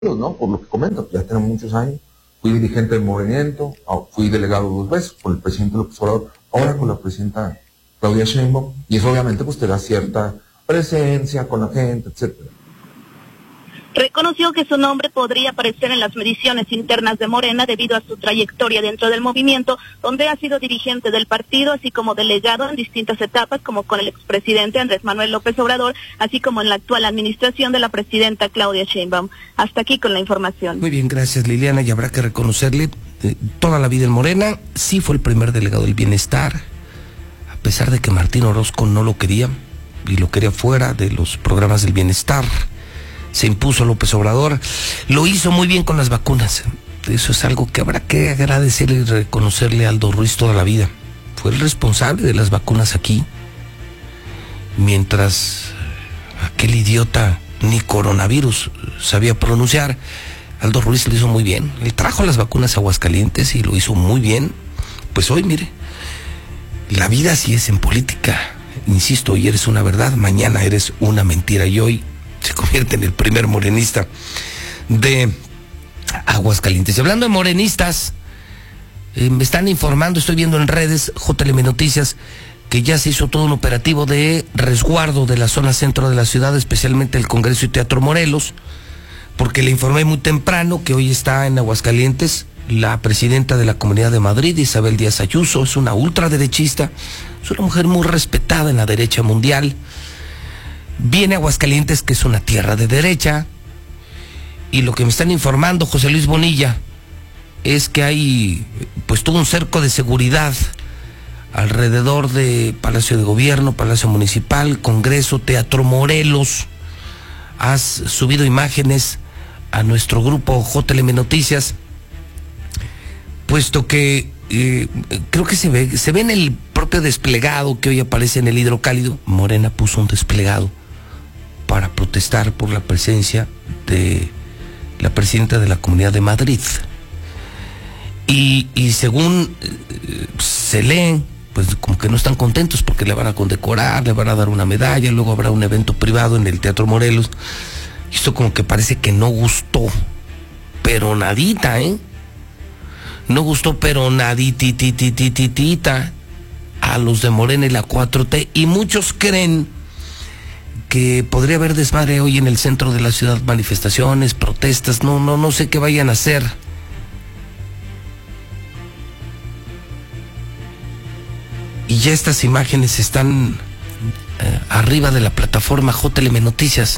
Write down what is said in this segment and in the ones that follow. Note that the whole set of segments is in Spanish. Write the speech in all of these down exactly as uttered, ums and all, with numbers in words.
¿no? Por lo que comento, ya tenemos muchos años. Fui dirigente del movimiento, fui delegado dos veces con el presidente López Obrador, ahora con la presidenta Claudia Sheinbaum, y eso obviamente pues te da cierta presencia con la gente, etcétera. Reconoció que su nombre podría aparecer en las mediciones internas de Morena debido a su trayectoria dentro del movimiento, donde ha sido dirigente del partido, así como delegado en distintas etapas, como con el expresidente Andrés Manuel López Obrador, así como en la actual administración de la presidenta Claudia Sheinbaum. Hasta aquí con la información. Muy bien, gracias Liliana, y habrá que reconocerle eh, toda la vida en Morena. Sí fue el primer delegado del bienestar, a pesar de que Martín Orozco no lo quería, y lo quería fuera de los programas del bienestar. Se impuso López Obrador, lo hizo muy bien con las vacunas. Eso es algo que habrá que agradecerle y reconocerle a Aldo Ruiz toda la vida. Fue el responsable de las vacunas aquí, mientras aquel idiota ni coronavirus sabía pronunciar. Aldo Ruiz lo hizo muy bien. Él trajo las vacunas a Aguascalientes y lo hizo muy bien. Pues hoy, mire, la vida así es en política. Insisto, hoy eres una verdad, mañana eres una mentira, y hoy se convierte en el primer morenista de Aguascalientes. Y hablando de morenistas, eh, me están informando, estoy viendo en redes, J L M Noticias, que ya se hizo todo un operativo de resguardo de la zona centro de la ciudad, especialmente el Congreso y Teatro Morelos, porque le informé muy temprano que hoy está en Aguascalientes la presidenta de la Comunidad de Madrid, Isabel Díaz Ayuso. Es una ultraderechista, es una mujer muy respetada en la derecha mundial. Viene a Aguascalientes, que es una tierra de derecha, y lo que me están informando, José Luis Bonilla, es que hay pues todo un cerco de seguridad alrededor de Palacio de Gobierno, Palacio Municipal, Congreso, Teatro Morelos. Has subido imágenes a nuestro grupo J L M Noticias, puesto que eh, creo que se ve, se ve en el propio desplegado que hoy aparece en el Hidrocálido. Morena puso un desplegado para protestar por la presencia de la presidenta de la Comunidad de Madrid. Y, y según eh, se lee, pues como que no están contentos porque le van a condecorar, le van a dar una medalla, luego habrá un evento privado en el Teatro Morelos. Y esto como que parece que no gustó, pero nadita, ¿eh? No gustó, pero naditititititita a los de Morena y la cuatro T, y muchos creen que podría haber desmadre hoy en el centro de la ciudad, manifestaciones, protestas, no, no, no sé qué vayan a hacer. Y ya estas imágenes están eh, arriba de la plataforma J L M Noticias.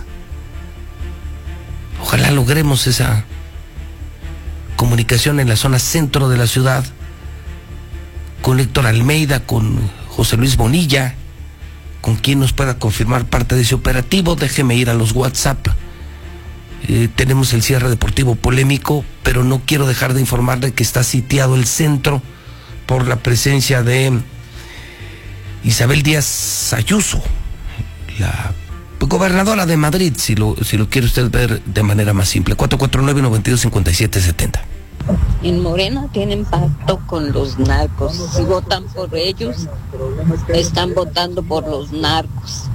Ojalá logremos esa comunicación en la zona centro de la ciudad, con Héctor Almeida, con José Luis Bonilla, con quien nos pueda confirmar parte de ese operativo. Déjeme ir a los WhatsApp. Eh, tenemos el cierre deportivo polémico, pero no quiero dejar de informarle que está sitiado el centro por la presencia de Isabel Díaz Ayuso, la gobernadora de Madrid, si lo, si lo quiere usted ver de manera más simple. cuatro cuatro nueve, nueve dos, cinco siete siete cero. En Morena tienen pacto con los narcos. Si votan por ellos, están votando por los narcos.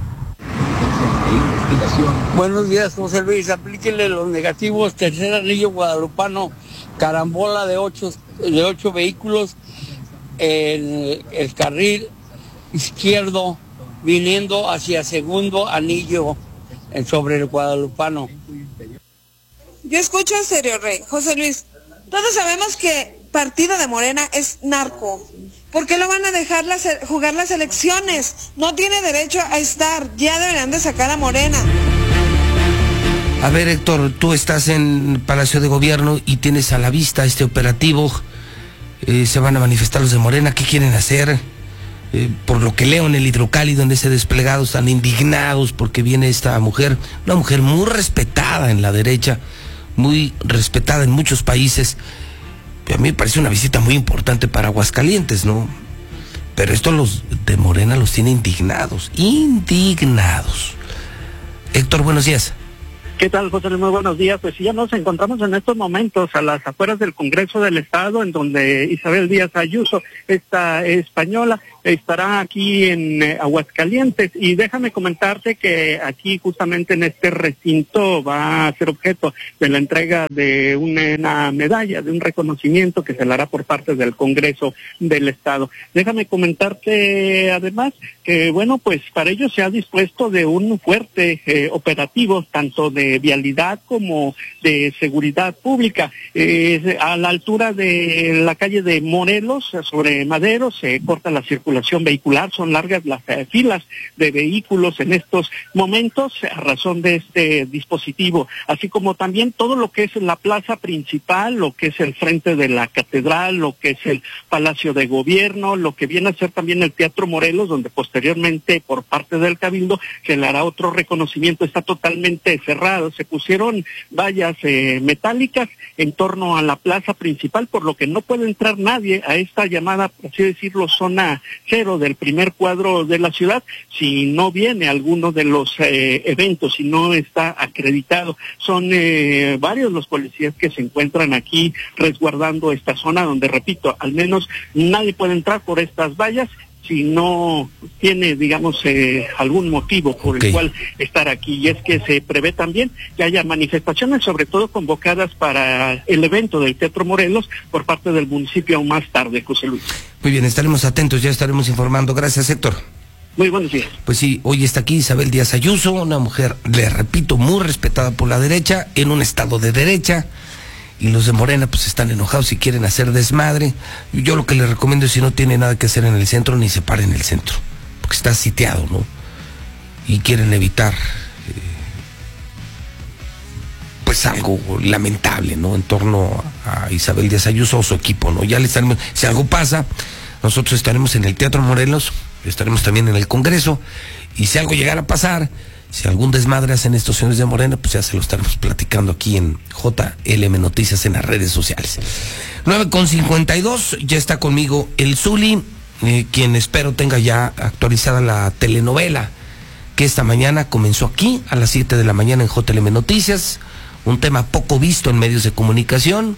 Buenos días, José Luis. Aplíquenle los negativos. Tercer anillo guadalupano, carambola de ocho, de ocho vehículos en el carril izquierdo, viniendo hacia segundo anillo sobre el guadalupano. Yo escucho a Stereo Rey, José Luis. Todos sabemos que partido de Morena es narco. ¿Por qué lo van a dejar las, jugar las elecciones? No tiene derecho a estar. Ya deberían de sacar a Morena. A ver, Héctor, tú estás en Palacio de Gobierno y tienes a la vista este operativo. Eh, se van a manifestar los de Morena. ¿Qué quieren hacer? Eh, por lo que leo en el Hidrocálido, en ese desplegado, están indignados porque viene esta mujer, una mujer muy respetada en la derecha, muy respetada en muchos países. A mí me parece una visita muy importante para Aguascalientes, ¿no? Pero esto los de Morena los tiene indignados, indignados. Héctor, buenos días. ¿Qué tal, José? Muy buenos días. Pues ya nos encontramos en estos momentos a las afueras del Congreso del Estado, en donde Isabel Díaz Ayuso, esta española, estará aquí en eh, Aguascalientes. Y déjame comentarte que aquí justamente en este recinto va a ser objeto de la entrega de una medalla, de un reconocimiento que se le hará por parte del Congreso del Estado. Déjame comentarte además que, bueno, pues para ello se ha dispuesto de un fuerte eh, operativo, tanto de vialidad como de seguridad pública. Eh, a la altura de la calle de Morelos, sobre Madero, se corta la circulación vehicular, son largas las eh, filas de vehículos en estos momentos a razón de este dispositivo, así como también todo lo que es la plaza principal, lo que es el frente de la catedral, lo que es el Palacio de Gobierno, lo que viene a ser también el Teatro Morelos, donde posteriormente por parte del Cabildo se le hará otro reconocimiento. Está totalmente cerrado, se pusieron vallas eh, metálicas en torno a la plaza principal, por lo que no puede entrar nadie a esta llamada, por así decirlo, zona cero del primer cuadro de la ciudad, si no viene alguno de los eh, eventos, si no está acreditado. Son eh, varios los policías que se encuentran aquí resguardando esta zona, donde, repito, al menos nadie puede entrar por estas vallas si no tiene, digamos, eh, algún motivo por okay. el cual estar aquí. Y es que se prevé también que haya manifestaciones, sobre todo convocadas para el evento del Teatro Morelos por parte del municipio aún más tarde, José Luis. Muy bien, estaremos atentos, ya estaremos informando. Gracias, Héctor. Muy buenos días. Pues sí, hoy está aquí Isabel Díaz Ayuso, una mujer, le repito, muy respetada por la derecha, en un estado de derecha. Y los de Morena pues están enojados y quieren hacer desmadre. Yo lo que les recomiendo es, si no tiene nada que hacer en el centro, ni se pare en el centro, porque está sitiado, ¿no? Y quieren evitar eh, pues algo lamentable, ¿no? En torno a Isabel Díaz Ayuso o su equipo, ¿no? Ya le estaremos, si algo pasa, nosotros estaremos en el Teatro Morelos, estaremos también en el Congreso, y si algo llegara a pasar, si algún desmadre hacen estos señores de Morena, pues ya se lo estaremos platicando aquí en J L M Noticias en las redes sociales. nueve con cincuenta y dos, ya está conmigo el Zuli, eh, quien espero tenga ya actualizada la telenovela que esta mañana comenzó aquí a las siete de la mañana en J L M Noticias, un tema poco visto en medios de comunicación.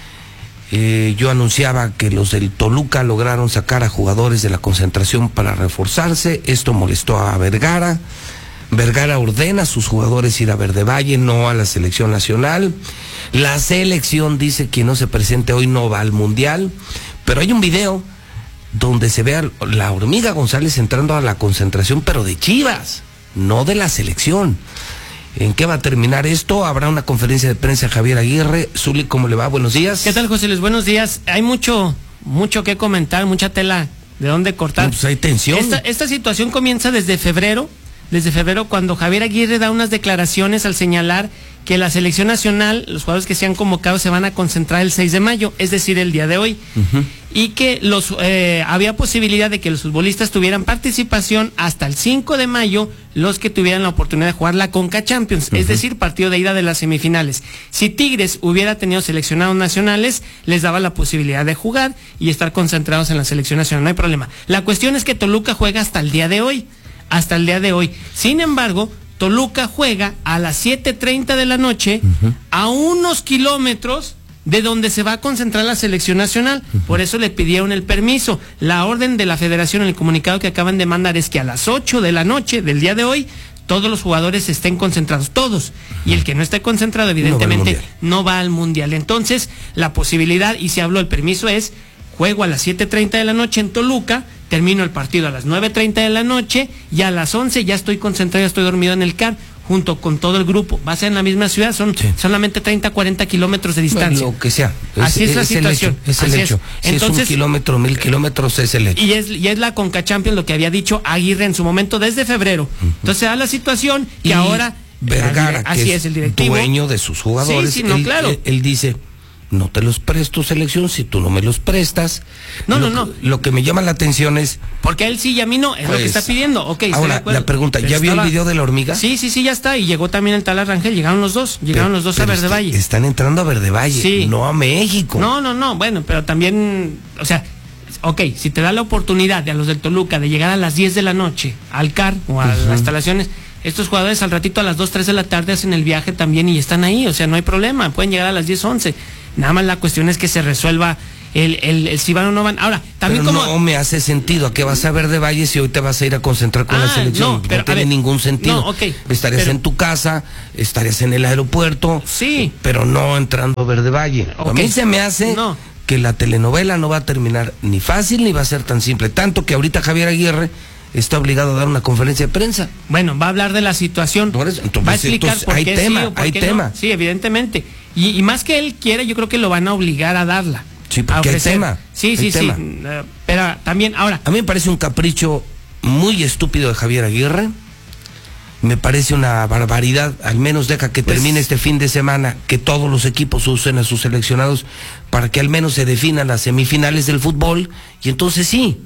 Eh, yo anunciaba que los del Toluca lograron sacar a jugadores de la concentración para reforzarse. Esto molestó a Vergara. Vergara ordena a sus jugadores ir a Verde Valle, no a la selección nacional. La selección dice que no se presente hoy no va al Mundial, pero hay un video donde se ve a la Hormiga González entrando a la concentración, pero de Chivas, no de la selección. ¿En qué va a terminar esto? Habrá una conferencia de prensa de Javier Aguirre. Zuli, ¿cómo le va? Buenos días. ¿Qué tal, José Luis? Buenos días. Hay mucho, mucho que comentar, mucha tela de dónde cortar. No, pues hay tensión. Esta, esta situación comienza desde febrero. Desde febrero, cuando Javier Aguirre da unas declaraciones al señalar que la selección nacional, los jugadores que se han convocado se van a concentrar el seis de mayo, es decir, el día de hoy, uh-huh. y que los eh, había posibilidad de que los futbolistas tuvieran participación hasta el cinco de mayo, los que tuvieran la oportunidad de jugar la Conca Champions, uh-huh. es decir, partido de ida de las semifinales. Si Tigres hubiera tenido seleccionados nacionales, les daba la posibilidad de jugar y estar concentrados en la selección nacional, no hay problema. La cuestión es que Toluca juega hasta el día de hoy. Hasta el día de hoy. Sin embargo, Toluca juega a las siete treinta de la noche, uh-huh. a unos kilómetros de donde se va a concentrar la selección nacional. Uh-huh. Por eso le pidieron el permiso. La orden de la federación en el comunicado que acaban de mandar es que a las ocho de la noche del día de hoy todos los jugadores estén concentrados, todos. Uh-huh. Y el que no esté concentrado, evidentemente, no va al mundial. Entonces, la posibilidad, y se habló, el permiso es: juego a las siete treinta de la noche en Toluca, termino el partido a las nueve treinta de la noche y a las once ya estoy concentrado, ya estoy dormido en el C A R junto con todo el grupo. Va a ser en la misma ciudad, son sí. solamente treinta, cuarenta kilómetros de distancia. Bueno, lo que sea. Es, Así es, es la es situación. El hecho, es el Así hecho. Es. Si Entonces, es un kilómetro, mil kilómetros, es el hecho. Y es, y es la Conca Champions lo que había dicho Aguirre en su momento desde febrero. Uh-huh. Entonces se da la situación que y ahora Vergara, así que es el directivo, dueño de sus jugadores. Sí, sí, no, él, claro. Él, él dice: no te los presto, selección, si tú no me los prestas. No, lo, no, no. Lo que me llama la atención es... Porque a él sí y a mí no, es pues, lo que está pidiendo. Okay, ahora, la pregunta, ¿ya vio el video de la hormiga? Sí, sí, sí, ya está. Y llegó también el tal Arrangel, llegaron los dos, llegaron pero, los dos pero a Verde está, Valle. Están entrando a Verde Valle, sí. no a México. No, no, no, bueno, pero también, o sea, ok, si te da la oportunidad de a los del Toluca de llegar a las diez de la noche al C A R o a uh-huh. las instalaciones, estos jugadores al ratito a las dos, tres de la tarde hacen el viaje también y están ahí, o sea, no hay problema, pueden llegar a las diez, once. Nada más la cuestión es que se resuelva el, el, el si van o no van. Ahora, también pero como... no me hace sentido. ¿A qué vas a ver de Valle si hoy te vas a ir a concentrar con Ah, la selección? no, pero, no tiene a ver, ningún sentido. no, ok, estarías pero- en tu casa, estarías en el aeropuerto, Sí. pero no entrando a ver de Valle. A Ok. mí se me hace No. que la telenovela no va a terminar ni fácil ni va a ser tan simple. Tanto que ahorita Javier Aguirre está obligado a dar una conferencia de prensa. Bueno, va a hablar de la situación, Por eso, entonces, va a explicar entonces, por hay qué tema, sí o por hay qué tema. no. Sí, evidentemente. Y, y más que él quiera, yo creo que lo van a obligar a darla. Sí, a porque hay ofrecer. tema, Sí, hay sí, tema. sí. Eh, Pero también, ahora, A mí me parece un capricho muy estúpido de Javier Aguirre. Me parece una barbaridad. Al menos deja que Pues- termine este fin de semana, que todos los equipos usen a sus seleccionados para que al menos se definan las semifinales del fútbol. Y entonces sí.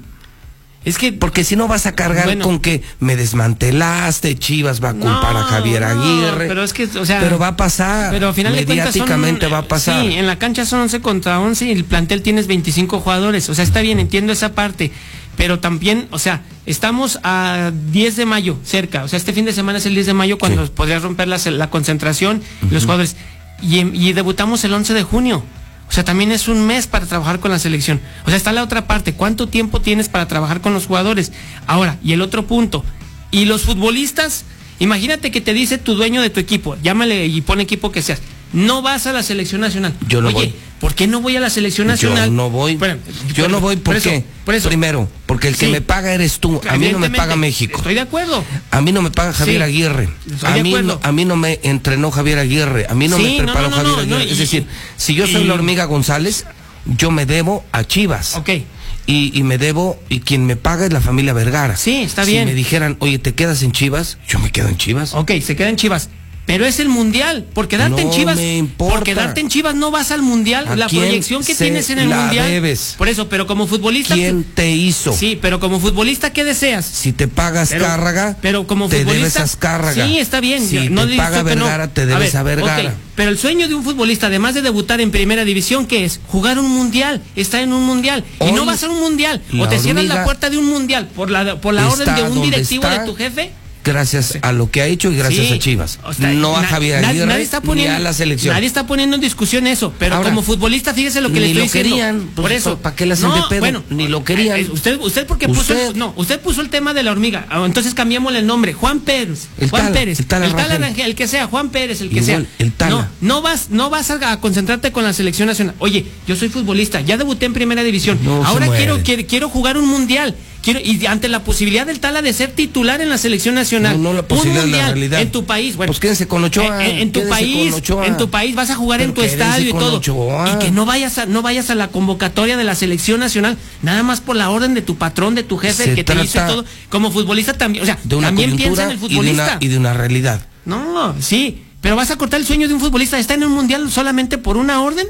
es que... Porque si no vas a cargar Bueno. con que me desmantelaste, Chivas va a culpar No, a Javier no, Aguirre. pero es que, o sea... Pero va a pasar. Pero al final de cuentas son, mediáticamente va a pasar. Sí, en la cancha son once contra once y el plantel tienes veinticinco jugadores. O sea, está bien, entiendo esa parte. Pero también, o sea, estamos a diez de mayo, cerca. O sea, este fin de semana es el diez de mayo cuando Sí. podrías romper la, la concentración, uh-huh. los jugadores. Y, y debutamos el once de junio. O sea, también es un mes para trabajar con la selección. O sea, está la otra parte. ¿Cuánto tiempo tienes para trabajar con los jugadores? Ahora, y el otro punto. ¿Y los futbolistas? Imagínate que te dice tu dueño de tu equipo, llámale y pon equipo que seas. No vas a la selección nacional. Yo no Oye, voy. ¿por qué no voy a la selección nacional? Yo no voy. Bueno, yo por- no voy por porque, eso, por eso. primero, porque el que Sí. me paga eres tú. A mí no me Evidentemente, paga México. Estoy de acuerdo. A mí no me paga Javier Sí. Aguirre. Estoy A de mí, acuerdo. no, a mí no me entrenó Javier Aguirre. A mí no Sí, me no, preparó no, no, Javier no, Aguirre. no, y- es decir, si yo soy y- la hormiga González, yo me debo a Chivas. Ok. Y, y me debo, y quien me paga es la familia Vergara. Sí, está si bien. Si me dijeran, oye, ¿te quedas en Chivas? Yo me quedo en Chivas. Ok, se queda en Chivas. Pero es el mundial. Por quedarte en No Chivas. me importa. Por quedarte en Chivas no vas al mundial. ¿A La quién proyección que se tienes en el la mundial. debes? Por eso, pero como futbolista. ¿Quién te hizo? Sí, pero como futbolista, ¿qué deseas? Si te paga Pero- Azcárraga, pero como te futbolista, debes a Azcárraga. Sí, está bien. Si no te digo paga que no. Vergara, te debes a, ver, Vergara. ok, pero el sueño de un futbolista, además de debutar en primera división, ¿qué es? Jugar un mundial, estar en un mundial. Y Hoy, no vas a un mundial. la O te cierran la hormiga puerta de un mundial por la, por la orden está de un donde directivo está. de tu jefe. Gracias a lo que ha hecho y gracias Sí, a Chivas. o sea, no a na- Javier na- Aguirre nadie está poniendo, ni a la selección. Nadie está poniendo en discusión eso, pero Ahora, como futbolista, fíjese lo que le ni estoy lo diciendo. querían, Por pues, eso, ¿para qué le hacen no, de pedo? Bueno, Ni lo querían. eh, Usted, usted porque puso, Usted. el, no, usted puso el tema de la hormiga. Ah, entonces cambiémosle el nombre. Juan Pérez, El Juan Tala, Pérez, el Tala Rangel. Rangel, el que sea, Juan Pérez, el que Igual, sea. el Tala. No, no vas, no vas a, a concentrarte con la selección nacional. Oye, yo soy futbolista, ya debuté en primera división. No se Ahora quiero, muere. quiero, quiero jugar un mundial. Quiero, y ante la posibilidad del Tala de ser titular en la selección nacional. No, no la un posibilidad, la mundial realidad. en tu país. Bueno, Pues quédense con Ochoa. en, en tu quédense país, con Ochoa. en tu país vas a jugar en Pero tu quédense estadio y con todo. Ochoa. Y que no vayas a, no vayas a la convocatoria de la selección nacional, nada más por la orden de tu patrón, de tu jefe, Se el que te hizo y trata todo. Como futbolista también, o sea, de una también piensa coyuntura en el y de, futbolista. una, y de una realidad. No, sí, pero vas a cortar el sueño de un futbolista, está en un mundial solamente por una orden.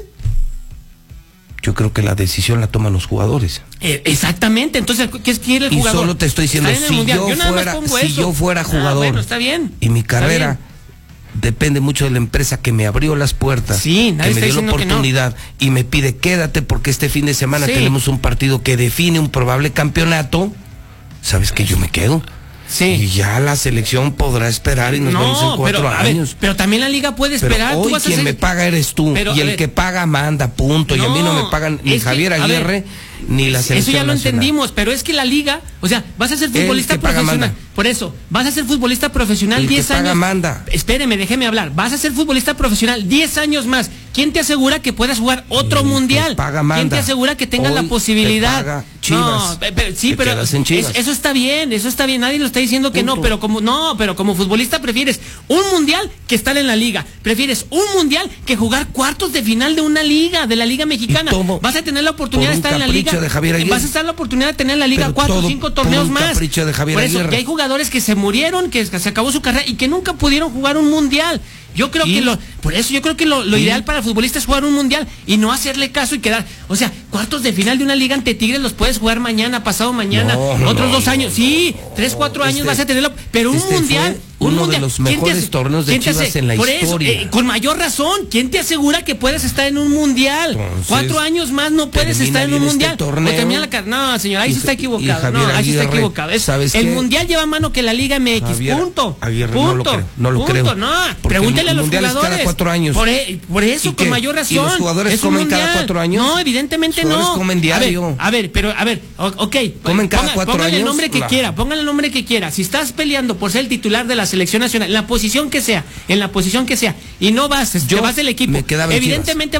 Yo creo que la decisión la toman los jugadores. Eh, exactamente, entonces, ¿qué quiere el Y jugador? solo te estoy diciendo, Estar en el si mundial. yo nada más fuera- pongo si eso. yo fuera Ah, jugador bueno, está bien. Y mi Está carrera bien. depende mucho de la empresa que me abrió las puertas, Sí, nadie que me está dio la diciendo que no. oportunidad y me pide quédate porque este fin de semana Sí. tenemos un partido que define un probable campeonato. ¿Sabes que yo me quedo? Sí. Y ya la selección podrá esperar y nos vemos en cuatro pero, a ver, años. pero también la liga puede Pero esperar. hoy Tú vas a quien hacer- me paga eres tú. Pero, y a el ver, que paga manda, punto. y a mí no No, me pagan ni es que, Javier a ver, Aguirre ni la selección Eso ya lo nacional. entendimos, pero es que la liga, o sea, vas a ser El futbolista que paga profesional. manda. Por eso, vas a ser futbolista profesional El que diez paga años. manda. Espéreme, déjeme hablar. Vas a ser futbolista profesional diez años más. ¿Quién te asegura que puedas jugar otro El que mundial? paga manda. ¿Quién te asegura que tengas Hoy la te posibilidad? paga Chivas. No, pe- pe- sí, Te pero quedas en Chivas. es- eso está bien, eso está bien. Nadie lo está diciendo que no, Punto. pero como no, pero como futbolista prefieres un mundial que estar en la liga. Prefieres un mundial que jugar cuartos de final de una liga, de la Liga Mexicana. Y todo Vas a tener la oportunidad por de un estar en la capricho liga. de Javier Aguirre. Vas a estar la oportunidad de tener en la liga Pero cuatro o todo cinco por torneos un más. capricho de Javier Por eso, Aguirre. que hay jugadores que se murieron, que se acabó su carrera y que nunca pudieron jugar un mundial. Yo creo ¿Y? que lo, por eso yo creo que lo, lo ¿Y? ideal para el futbolista es jugar un mundial y no hacerle caso y quedar, o sea, cuartos de final de una liga ante Tigres los puedes jugar mañana, pasado mañana, No, no, otros no, dos no, años, sí, tres, cuatro años Este- vas a tenerlo, pero un este mundial, uno mundial. de los ¿Quién te mejores hace- torneos de quién te Chivas hace- en la por eso, historia. eh, con mayor razón, ¿quién te asegura que puedes estar en un mundial? Entonces, Cuatro años más no puedes termina estar en un bien este mundial. torneo. O termina la car- no, señor, ahí Y- sí está y equivocado. Javier No, ahí sí está Aguirre, equivocado. Es- ¿sabes el qué? mundial lleva mano que la Liga M X. Javier punto. Aguirre, punto. no lo creo, no lo punto, creo. No, Porque pregúntele a el los mundial es cada jugadores. cuatro años. Por, e- por eso, ¿Y con qué? mayor ¿Y razón. los jugadores Es un comen cada mundial. cuatro años? No, evidentemente Los no. jugadores comen diario. A ver, a ver, pero a ver, o- ok. Comen cada cuatro póngale el años. nombre que La- quiera, póngale el nombre que quiera. Si estás peleando por ser el titular de la selección nacional, en la posición que sea, en la posición que sea, y no vas, te Yo vas del equipo, me quedaba en Chivas. evidentemente